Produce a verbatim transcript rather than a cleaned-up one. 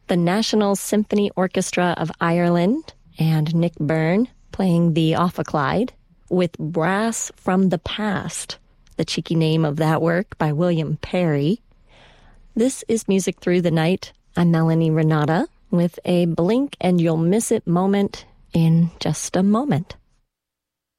the National Symphony Orchestra of Ireland and Nick Byrne playing the Ophicleide with Brass from the Past, the cheeky name of that work by William Perry. This is Music Through the Night. I'm Melanie Renata with a blink and you'll miss it moment in just a moment.